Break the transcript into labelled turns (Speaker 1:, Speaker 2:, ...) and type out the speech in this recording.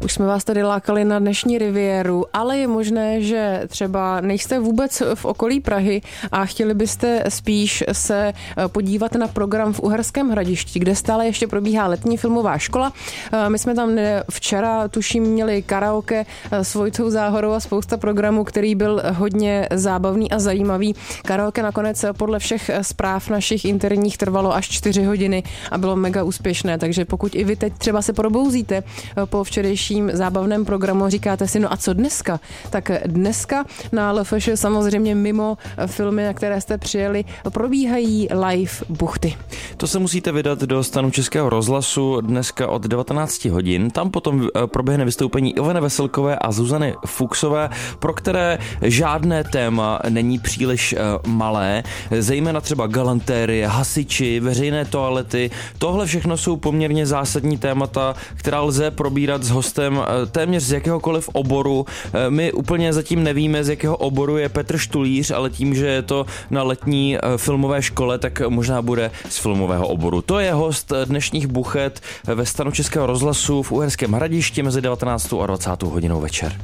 Speaker 1: Už jsme vás tady lákali na dnešní riviéru, ale je možné, že třeba nejste vůbec v okolí Prahy a chtěli byste spíš se podívat na program v Uherském Hradišti, kde stále ještě probíhá letní filmová škola. My jsme tam včera, tuším, měli karaoke s Vojtou Záhorou a spousta programů, který byl hodně zábavný a zajímavý. Karaoke nakonec podle všech zpráv našich interních trvalo až 4 hodiny a bylo mega úspěšné, takže pokud i vy teď třeba se probouzíte po včerejším zábavném programu, říkáte si, no a co dneska? Tak dneska na LFŠ samozřejmě mimo filmy, na které jste přijeli, probíhají live buchty.
Speaker 2: To se musíte vydat do stanu Českého rozhlasu dneska od 19 hodin. Tam potom proběhne vystoupení Ivany Veselkové a Zuzany Fuchsové, pro které žádné téma není příliš malé, zejména třeba galantérie, hasiči, veřejné toalety. Tohle všechno jsou poměrně zásadní témata, která lze probírat s hostem téměř z jakéhokoliv oboru. My úplně zatím nevíme, z jakého oboru je Petr Štulíř, ale tím, že je to na letní filmové škole, tak možná bude z filmového oboru. To je host dnešních buchet ve stanu Českého rozhlasu v Uherském Hradišti mezi 19. a 20. hodinou večer.